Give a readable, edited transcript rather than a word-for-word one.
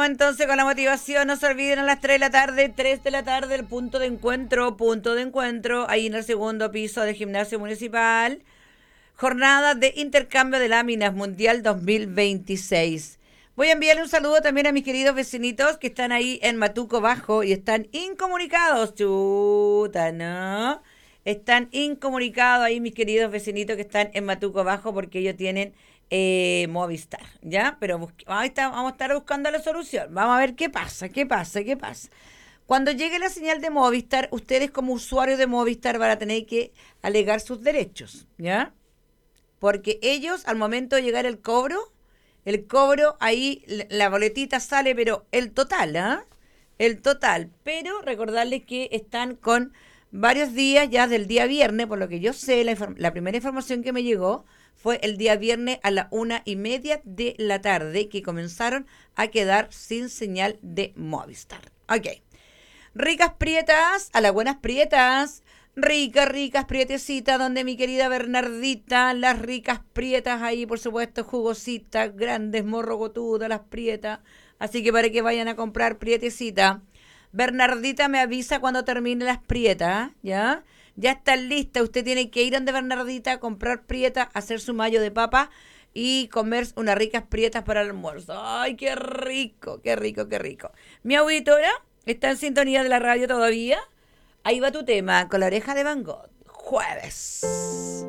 entonces con la motivación. No se olviden a las 3 de la tarde, 3 de la tarde, el punto de encuentro, ahí en el segundo piso del gimnasio municipal. Jornada de intercambio de láminas mundial 2026. Voy a enviarle un saludo también a mis queridos vecinitos que están ahí en Matuco Bajo y están incomunicados. Chuta, ¿no? Están incomunicados ahí mis queridos vecinitos que están en Matuco Bajo porque ellos tienen Movistar, ¿ya? Pero vamos a estar buscando la solución. Vamos a ver qué pasa. Cuando llegue la señal de Movistar, ustedes como usuarios de Movistar van a tener que alegar sus derechos, ¿ya? Porque ellos, al momento de llegar el cobro ahí, la boletita sale, pero el total, ¿ah? El total. Pero recordarles que están con varios días ya del día viernes, por lo que yo sé, la primera información que me llegó fue el día viernes a la 1:30 de la tarde que comenzaron a quedar sin señal de Movistar. Ok. Ricas prietas, a las buenas prietas. Ricas prietecitas, donde mi querida Bernardita, las ricas prietas ahí, por supuesto, jugositas, grandes, morrocotudas, las prietas. Así que para que vayan a comprar prietecita. Bernardita me avisa cuando termine las prietas, ¿ya? Ya está lista. Usted tiene que ir donde Bernardita a comprar prietas, hacer su mayo de papa y comer unas ricas prietas para el almuerzo. ¡Ay, qué rico, qué rico, qué rico! Mi auditora está en sintonía de la radio todavía. Ahí va tu tema, con la oreja de Van Gogh. Jueves.